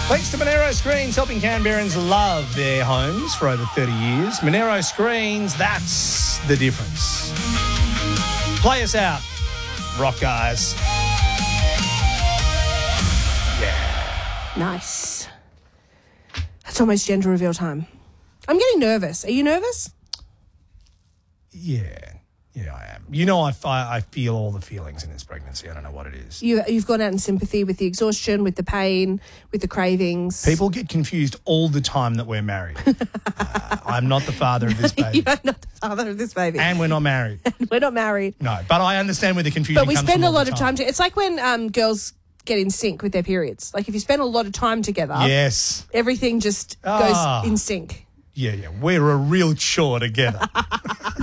Thanks to Monero Screens, helping Canberrans love their homes for over 30 years. Monero Screens, that's the difference. Play us out, rock guys. Nice. That's almost gender reveal time. I'm getting nervous. Are you nervous? Yeah, I am. You know, I feel all the feelings in this pregnancy. I don't know what it is. You've gone out in sympathy with the exhaustion, with the pain, with the cravings. People get confused all the time that we're married. I'm not the father of this baby. You're not the father of this baby. And we're not married. We're not married. No, but I understand where the confusion But we comes spend from a lot all of the time. It's like when girls get in sync with their periods. Like if you spend a lot of time together, Yes. everything just goes in sync. Yeah. We're a real chore together.